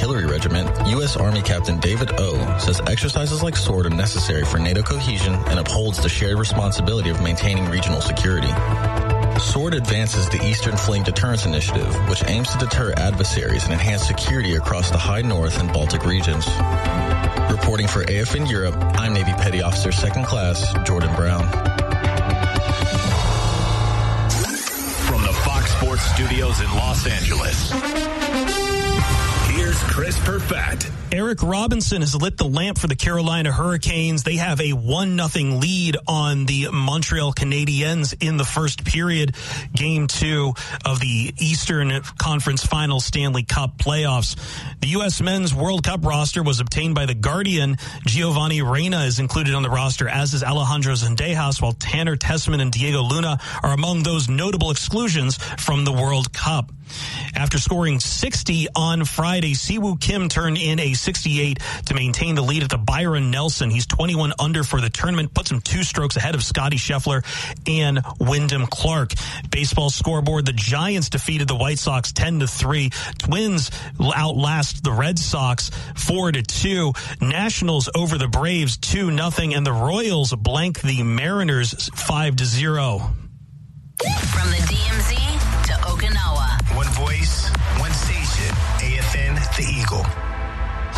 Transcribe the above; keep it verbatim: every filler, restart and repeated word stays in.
Artillery Regiment, U S Army Captain David O. says exercises like SWORD are necessary for NATO cohesion and upholds the shared responsibility of maintaining regional security. SWORD advances the Eastern Fleeing Deterrence Initiative, which aims to deter adversaries and enhance security across the High North and Baltic regions. Reporting for A F N Europe, I'm Navy Petty Officer Second Class Jordan Brown. From the Fox Sports Studios in Los Angeles, here's Chris Perfett. Eric Robinson has lit the lamp for the Carolina Hurricanes. They have a one nothing lead on the Montreal Canadiens in the first period, game two of the Eastern Conference Final Stanley Cup playoffs. The U S Men's World Cup roster was obtained by The Guardian. Giovanni Reyna is included on the roster, as is Alejandro Zendejas, while Tanner Tessman and Diego Luna are among those notable exclusions from the World Cup. After scoring sixty on Friday, Siwoo Kim turned in a sixty-eight to maintain the lead at the Byron Nelson. He's twenty-one under for the tournament, puts him two strokes ahead of Scotty Scheffler and Wyndham Clark. Baseball scoreboard, the Giants defeated the White Sox ten to three. Twins outlast the Red Sox four to two. Nationals over the Braves two nothing, and the Royals blank the Mariners five to zero. From the D M Z to Okinawa. One voice, one station, A F N, The Eagle.